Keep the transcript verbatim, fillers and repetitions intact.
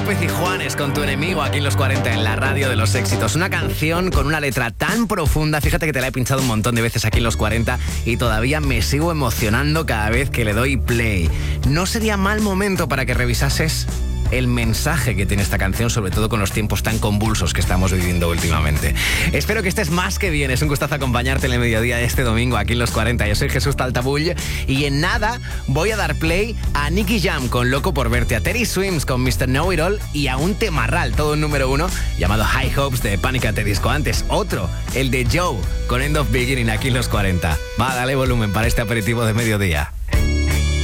López y Juanes con Tu enemigo aquí en los cuarenta en la radio de los éxitos. Una canción con una letra tan profunda. Fíjate que te la he pinchado un montón de veces aquí en los cuarenta y todavía me sigo emocionando cada vez que le doy play. ¿No sería mal momento para que revisases el mensaje que tiene esta canción, sobre todo con los tiempos tan convulsos que estamos viviendo últimamente? Espero que estés más que bien. Es un gustazo acompañarte en el mediodía de este domingo aquí en los cuarenta. Yo soy Jesús Taltabull y en nada voy a dar play a Nicky Jam con Loco por Verte, a Teddy Swims con mister Know It All y a un temarral, todo en número uno, llamado High Hopes de Panic! At the Disco. Antes, otro, el de Joe con End of Beginning aquí en los cuarenta. Va, dale volumen para este aperitivo de mediodía.